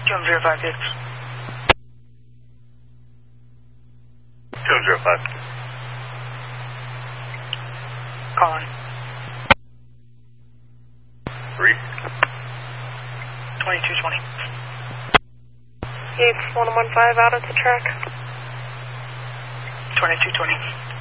205. 205. Calling. 3. 2220. Yates 115 out at the track. 2220.